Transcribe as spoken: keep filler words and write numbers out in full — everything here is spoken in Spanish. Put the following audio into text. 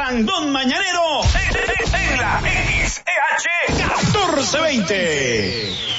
parrandón mañanero en la X E H catorce veinte.